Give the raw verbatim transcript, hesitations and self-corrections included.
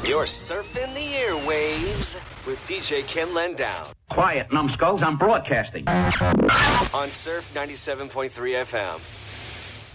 You're surfing the airwaves with D J Ken Lendown. Quiet, numbskulls, I'm broadcasting. On Surf ninety-seven point three F M.